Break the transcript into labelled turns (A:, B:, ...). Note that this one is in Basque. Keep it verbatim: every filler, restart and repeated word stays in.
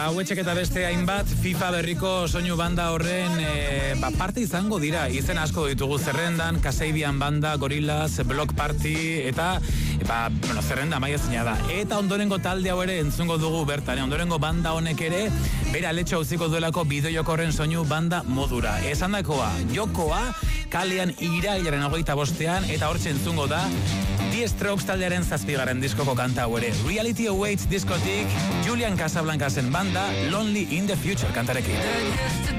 A: hauetxek eta beste hainbat FIFA berriko soinu banda horren e, ba, parte izango dira. Izen asko ditugu zerrendan, Kasabian banda, Gorillaz, Block Party eta ba, bueno, zerrenda maia zina da. Eta ondorengo talde hau ere entzungo dugu bertan. E, ondorengo banda honek ere bera letxo hauziko duelako bideojokorren soinu banda modura. Esan dakoa, jokoa kalean irailaren hogeita bostean eta hortxe entzungo da The Strokes taldearen zazpigarren diskoko kanta hau ere. Reality Awaits diskotik Julian Casablancasen banda Lonely in the Future kantarekin.